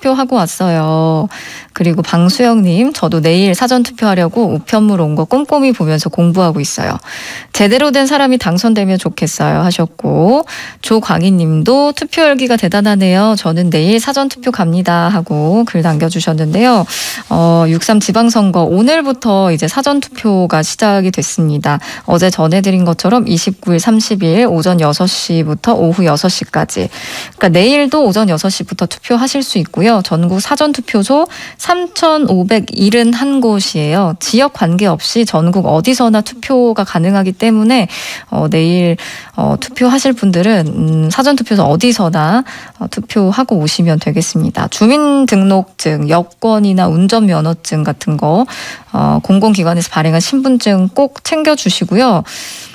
사전투표하고 왔어요. 그리고 방수영님, 저도 내일 사전투표하려고 우편물 온 거 꼼꼼히 보면서 공부하고 있어요. 제대로 된 사람이 당선되면 좋겠어요 하셨고, 조광희님도 투표 열기가 대단하네요. 저는 내일 사전투표 갑니다 하고 글 남겨주셨는데요. 6.3 지방선거 오늘부터 이제 사전투표가 시작이 됐습니다. 어제 전해드린 것처럼 29일, 30일 오전 6시부터 오후 6시까지. 그러니까 내일도 오전 6시부터 투표하실 수 있고요. 전국 사전투표소 3,571곳이에요. 지역 관계없이 전국 어디서나 투표가 가능하기 때문에 내일 투표하실 분들은 사전투표소 어디서나 투표하고 오시면 되겠습니다. 주민등록증, 여권이나 운전면허증 같은 거 공공기관에서 발행한 신분증 꼭 챙겨주시고요.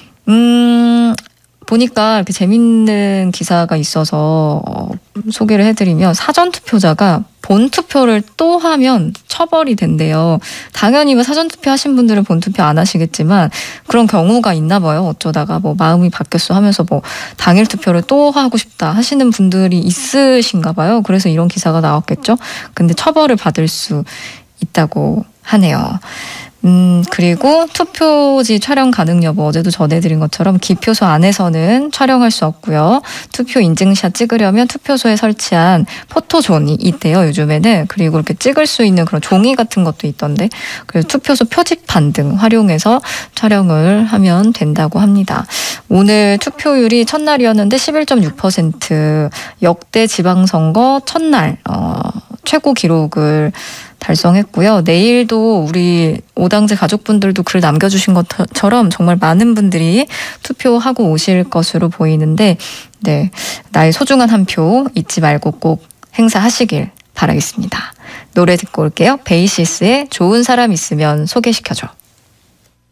보니까 이렇게 재밌는 기사가 있어서 소개를 해드리면 사전투표자가 본투표를 또 하면 처벌이 된대요. 당연히 뭐 사전투표 하신 분들은 본투표 안 하시겠지만 그런 경우가 있나 봐요. 어쩌다가 뭐 마음이 바뀌었어 하면서 뭐 당일 투표를 또 하고 싶다 하시는 분들이 있으신가 봐요. 그래서 이런 기사가 나왔겠죠. 근데 처벌을 받을 수 있다고 하네요. 그리고 투표지 촬영 가능 여부 어제도 전해드린 것처럼 기표소 안에서는 촬영할 수 없고요. 투표 인증샷 찍으려면 투표소에 설치한 포토존이 있대요, 요즘에는. 그리고 이렇게 찍을 수 있는 그런 종이 같은 것도 있던데, 그래서 투표소 표지판 등 활용해서 촬영을 하면 된다고 합니다. 오늘 투표율이 첫날이었는데 11.6%, 역대 지방선거 첫날 최고 기록을 달성했고요. 내일도 우리 오당제 가족분들도 글 남겨주신 것처럼 정말 많은 분들이 투표하고 오실 것으로 보이는데, 네, 나의 소중한 한 표 잊지 말고 꼭 행사하시길 바라겠습니다. 노래 듣고 올게요. 베이시스의 좋은 사람 있으면 소개시켜줘.